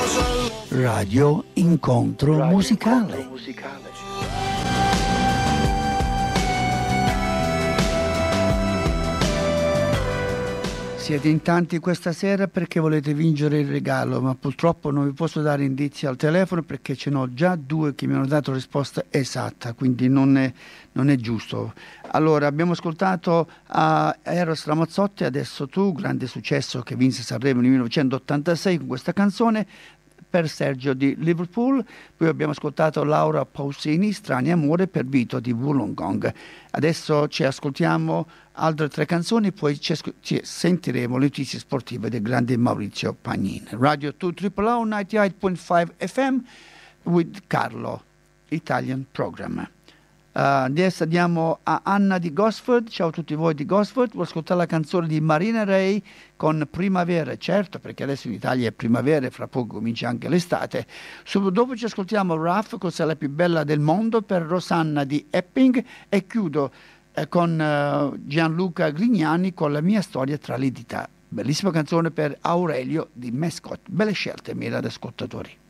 Radio Incontro Musicale. Siete in tanti questa sera perché volete vincere il regalo, ma purtroppo non vi posso dare indizi al telefono perché ce n'ho già due che mi hanno dato risposta esatta, quindi non è giusto. Allora, abbiamo ascoltato Eros Ramazzotti, Adesso tu, grande successo che vinse Sanremo nel 1986 con questa canzone, per Sergio di Liverpool. Poi abbiamo ascoltato Laura Pausini, Strani Amore, per Vito di Wollongong. Adesso ci ascoltiamo altre tre canzoni, poi ci sentiremo le notizie sportive del grande Maurizio Pagnin. Radio 2 Triple 98.5 FM with Carlo, Italian Program. Adesso andiamo a Anna di Gosford. Ciao a tutti voi di Gosford. Vuoi ascoltare la canzone di Marina Ray con Primavera? Certo, perché adesso in Italia è primavera e fra poco comincia anche l'estate. Subito dopo ci ascoltiamo Ruff, Cos'è la più bella del mondo, per Rosanna di Epping, e chiudo con Gianluca Grignani con La mia storia tra le dita. Bellissima canzone per Aurelio di Mescot. Belle scelte, miei ascoltatori.